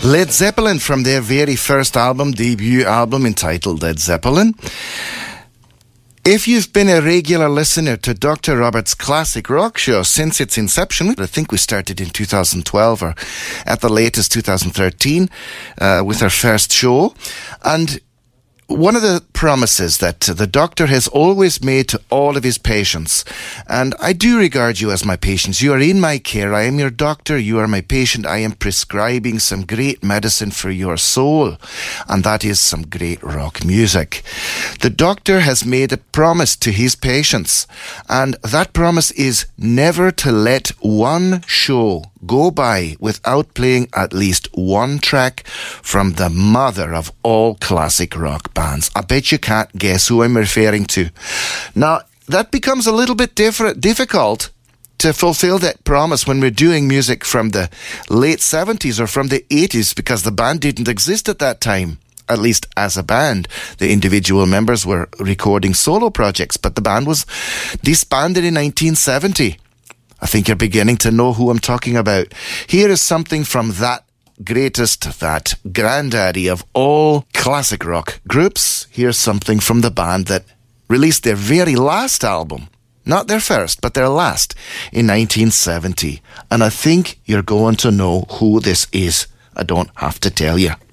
Led Zeppelin from their very first album, debut album entitled Led Zeppelin. If you've been a regular listener to Dr. Robert's Classic Rock Show since its inception, I think we started in 2012 or at the latest 2013 with our first show. And one of the promises that the doctor has always made to all of his patients, and I do regard you as my patients. You are in my care. I am your doctor. You are my patient. I am prescribing some great medicine for your soul, and that is some great rock music. The doctor has made a promise to his patients, and that promise is never to let one show go by without playing at least one track from the mother of all classic rock bands. I bet you can't guess who I'm referring to. Now, that becomes a little bit difficult to fulfill that promise when we're doing music from the late 70s or from the 80s, because the band didn't exist at that time. At least as a band. The individual members were recording solo projects, but the band was disbanded in 1970. I think you're beginning to know who I'm talking about. Here is something from that granddaddy of all classic rock groups. Here's something from the band that released their very last album. Not their first, but their last in 1970. And I think you're going to know who this is. I don't have to tell you.